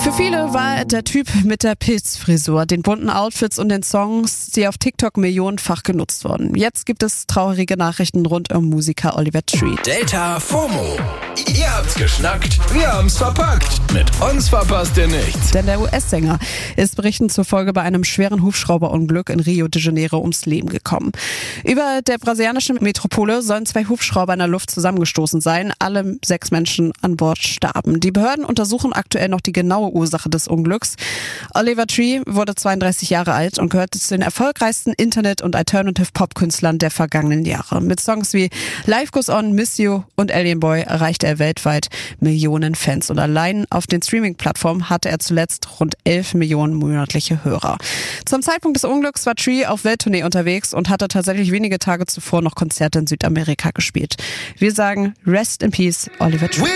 Für viele war er der Typ mit der Pilzfrisur, den bunten Outfits und den Songs, die auf TikTok millionenfach genutzt wurden. Jetzt gibt es traurige Nachrichten rund um Musiker Oliver Tree. Delta FOMO. Ihr habt's geschnackt, wir haben's verpackt. Mit uns verpasst ihr nichts. Denn der US-Sänger ist Berichten zufolge bei einem schweren Hubschrauberunglück in Rio de Janeiro ums Leben gekommen. Über der brasilianischen Metropole sollen 2 Hubschrauber in der Luft zusammengestoßen sein. Alle 6 Menschen an Bord starben. Die Behörden untersuchen aktuell noch die genaue Ursache des Unglücks. Oliver Tree wurde 32 Jahre alt und gehörte zu den erfolgreichsten Internet- und Alternative-Pop-Künstlern der vergangenen Jahre. Mit Songs wie Life Goes On, Miss You und Alien Boy erreichte er weltweit Millionen Fans. Und allein auf den Streaming-Plattformen hatte er zuletzt rund 11 Millionen monatliche Hörer. Zum Zeitpunkt des Unglücks war Tree auf Welttournee unterwegs und hatte tatsächlich wenige Tage zuvor noch Konzerte in Südamerika gespielt. Wir sagen Rest in Peace, Oliver Tree.